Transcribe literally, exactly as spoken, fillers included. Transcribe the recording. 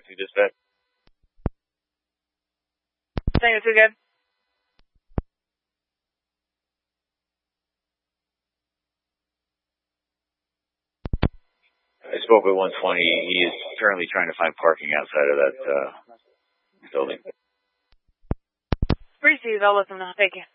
two dispatch. Tango two, good. I spoke with one twenty. He is currently trying to find parking outside of that uh, building. Receive, I'll let them know. Thank you.